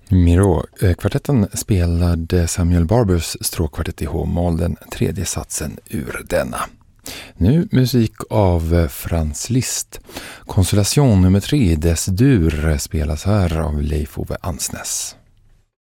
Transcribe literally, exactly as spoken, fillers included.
Miró-kvartetten spelade Samuel Barbers stråkkvartett i H-moll, den tredje satsen ur denna. Nu musik av Franz Liszt. Konsolation nummer tre, Des Dur, spelas här av Leif Ove Ansnes.